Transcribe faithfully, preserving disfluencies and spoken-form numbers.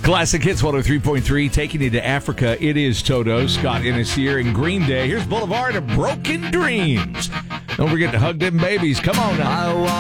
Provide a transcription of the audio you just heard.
Classic Hits one oh three point three, taking you to Africa. It is Toto, Scott Innes here in Green Day. Here's Boulevard of Broken Dreams. Don't forget to hug them babies. Come on now. I